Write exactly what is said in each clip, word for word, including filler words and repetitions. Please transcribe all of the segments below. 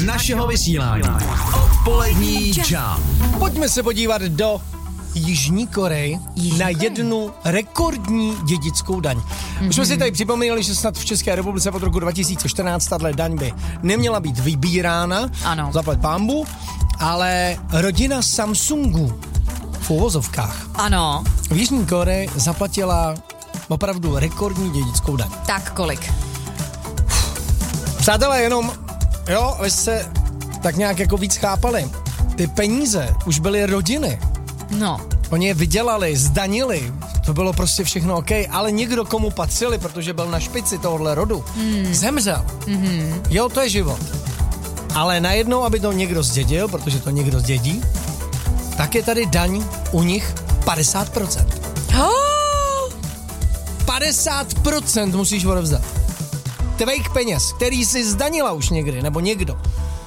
našeho vysílání. Odpolední Jump. Pojďme se podívat do Jižní Koreji Jižní na Koreji. jednu rekordní dědickou daň. Mm-hmm. Už jsme si tady připomněli, že snad v České republice od roku dva tisíce čtrnáct tato daň by neměla být vybírána, Ano. zaplať pánbu, ale rodina Samsungu v uvozovkách Ano, v Jižní Koreji zaplatila opravdu rekordní dědickou daň. tak kolik? Přátelé, jenom, jo, vy jste tak nějak jako víc chápali. Ty peníze už byly rodiny. No, Oni je vydělali, zdanili, to bylo prostě všechno OK, ale někdo, komu patřili, protože byl na špici tohohle rodu, mm. zemřel. Mm-hmm. Jo, to je život. Ale najednou, aby to někdo zdědil, protože to někdo zdědí, tak je tady daň u nich padesát procent. oh! padesát procent musíš odevzdat. Tvejch peněz, který jsi zdanila už někdy, nebo někdo.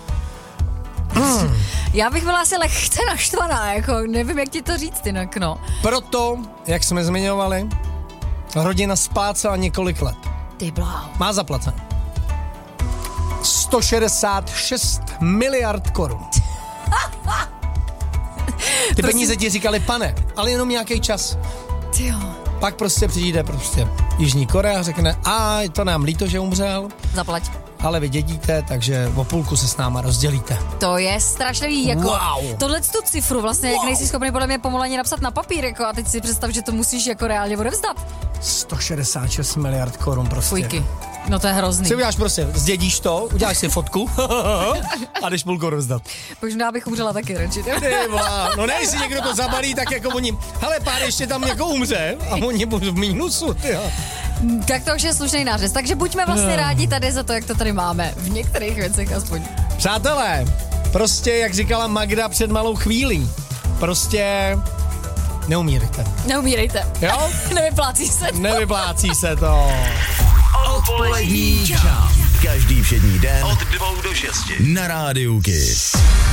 Já bych byla asi lehce naštvaná, jako nevím, jak ti to říct jinak, no. Proto, jak jsme zmiňovali, rodina splácela několik let. Ty bláho. Má zaplaceno sto šedesát šest miliard korun. Ty peníze ti říkali, pane, ale jenom nějaký čas. Ty jo. Pak prostě přijde prostě Jižní Korea a řekne, a to nám líto, že umřel, Zaplať. ale vy dědíte, takže o půlku se s náma rozdělíte. To je strašlivý, jako Wow. tohle tu cifru vlastně, wow. Jak nejsi schopný podle mě pomalu ani napsat na papír, jako a teď si představ, že to musíš jako reálně odevzdat. sto šedesát šest miliard korun prostě. Fujky. No to je hrozný. Si uděláš prostě, zdědíš to, uděláš si fotku a jdeš půlku rozdat. Možná bych umřela taky radši. Ty vole, no ne, jestli někdo to zabalí, tak jako oni, hele, pár ještě tam jako umře a oni budou v mínusu, tyjo. Tak to už je slušný nářez. Takže buďme vlastně rádi tady za to, jak to tady máme. V některých věcech aspoň. Přátelé, prostě, jak říkala Magda před malou chvílí, prostě neumírejte. Neumírejte. Jo? Nevyplácí se to. Nevyplácí se to. Odpolední Jump. Každý všední den od dvou do šesti na rádiu Kiss.